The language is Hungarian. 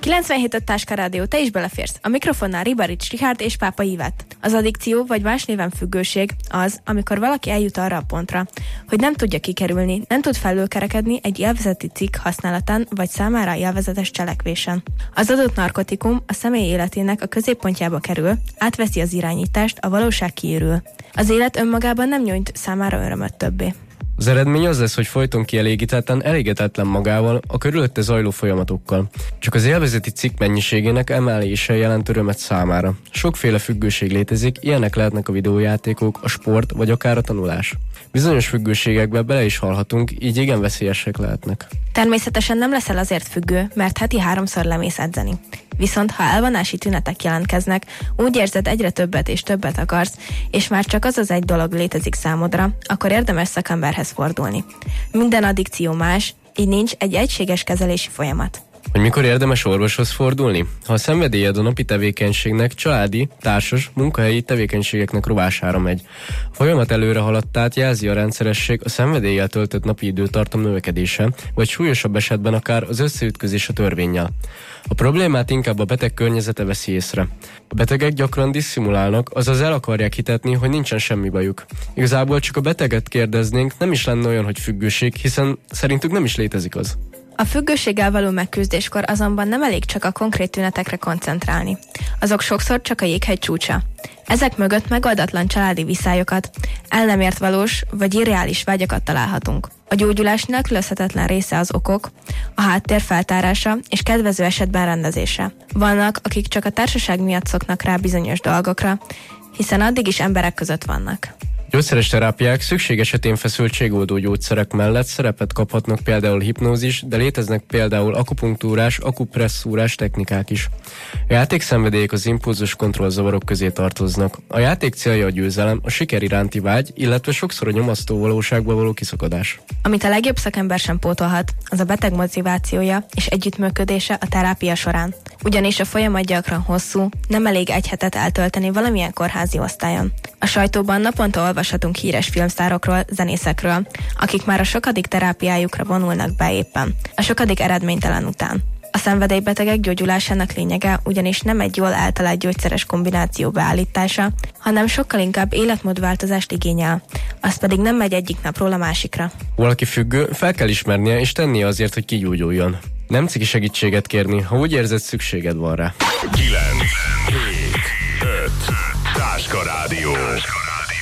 97 Táska Rádió, te is beleférsz. A mikrofonnál Ribarics Richárd és Pápa Ivett. Az addikció, vagy más néven függőség az, amikor valaki eljut arra a pontra, hogy nem tudja kikerülni, nem tud felülkerekedni egy élvezeti cikk használatán, vagy számára élvezetes cselekvésen. Az adott narkotikum a személy életének a középpontjába kerül, átveszi az irányítást, a valóság kiürül. Az élet önmagában nem nyújt számára örömöt többé. Az eredmény az lesz, hogy folyton kielégítetlen, elégedetlen magával, a körülötte zajló folyamatokkal. Csak az élvezeti cikk mennyiségének emelése jelent örömet számára. Sokféle függőség létezik, ilyenek lehetnek a videójátékok, a sport vagy akár a tanulás. Bizonyos függőségekbe bele is halhatunk, így igen veszélyesek lehetnek. Természetesen nem leszel azért függő, mert heti 3-szor lemész edzeni. Viszont ha elvonási tünetek jelentkeznek, úgy érzed, egyre többet és többet akarsz, és már csak az egy dolog létezik számodra, akkor érdemes szakemberhez fordulni. Minden addikció más, így nincs egy egységes kezelési folyamat. Hogy mikor érdemes orvoshoz fordulni? Ha a szenvedélyed a napi tevékenységnek, családi, társas, munkahelyi tevékenységeknek rovására megy. A folyamat előre haladtát jelzi a rendszeresség, a szenvedéllyel töltött napi időtartam növekedése, vagy súlyosabb esetben akár az összeütközés a törvénnyel. A problémát inkább a beteg környezete veszi észre. A betegek gyakran disszimulálnak, azaz el akarják hitetni, hogy nincsen semmi bajuk. Igazából csak a beteget kérdeznénk, nem is lenne olyan, hogy függőség, hiszen szerintük nem is létezik az. A függőséggel való megküzdéskor azonban nem elég csak a konkrét tünetekre koncentrálni. Azok sokszor csak a jéghegy csúcsa. Ezek mögött megoldatlan családi viszályokat, el nem ért valós vagy irreális vágyakat találhatunk. A gyógyulás nélkülözhetetlen része az okok, a háttér feltárása és kedvező esetben rendezése. Vannak, akik csak a társaság miatt szoknak rá bizonyos dolgokra, hiszen addig is emberek között vannak. Gyógyszeres terápiák szükség esetén feszültségoldó gyógyszerek mellett szerepet kaphatnak például hipnózis, de léteznek például akupunktúrás, akupresszúrás technikák is. A játékszenvedélyek az impulzus kontrollzavarok közé tartoznak. A játék célja a győzelem, a siker iránti vágy, illetve sokszor a nyomasztó valóságba való kiszakadás. Amit a legjobb szakember sem pótolhat, az a beteg motivációja és együttműködése a terápia során. Ugyanis a folyamat gyakran hosszú, nem elég egy hetet eltölteni valamilyen kórházi osztályon. A sajtóban naponta olvashatunk híres filmsztárokról, zenészekről, akik már a sokadik terápiájukra vonulnak be éppen, a sokadik eredménytelen után. A szenvedélybetegek gyógyulásának lényege ugyanis nem egy jól eltalált gyógyszeres kombináció beállítása, hanem sokkal inkább életmódváltozást igényel, az pedig nem megy egyik napról a másikra. Valaki függő, fel kell ismernie és tennie azért, hogy kigyógyuljon. Nem ciki segítséget kérni, ha úgy érzed, szükséged van rá. 9, 7, 5, Táska Rádió.